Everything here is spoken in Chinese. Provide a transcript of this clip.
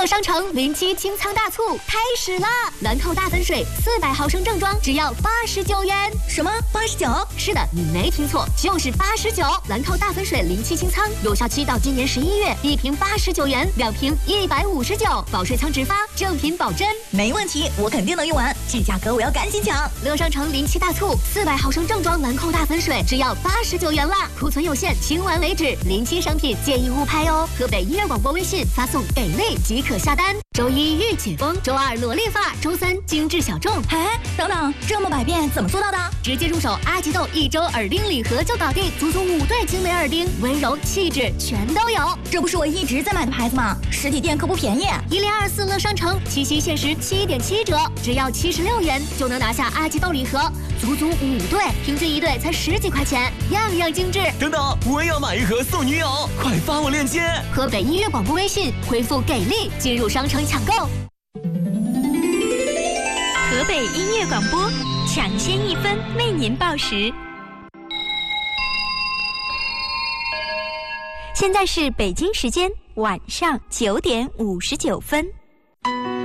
乐商城07清仓大促开始啦！兰蔻大粉水400毫升正装只要89元。 什么89？ 是的，你没听错，就是89。兰蔻大粉水07清仓，有效期到今年11月，1瓶89元，2瓶159，保水仓直发，正品保真。 没问题，我肯定能用完，这价格我要赶紧抢。 乐商城07大促，400毫升正装兰蔻大粉水只要89元啦，库存有限，清完为止。07商品建议勿拍哦。河北音乐广播微信发送给力即可下单。周一御姐风，周二萝莉范，周三精致小众。 哎，等等，这么百变怎么做到的？ 直接入手阿吉豆1周耳钉礼盒就搞定，足足5对精美耳钉，温柔气质全都有。 这不是我一直在买的牌子吗？实体店可不便宜。 1024乐商城七夕限时7.7折，只要76元就能拿下阿吉豆礼盒，足足5对，平均1对才10几块钱，样样精致。 等等，我也要买一盒送女友，快发我链接。 河北音乐广播微信回复给力进入商城抢购。 河北音乐广播抢先1分为您报时。现在是北京时间晚上9点59分。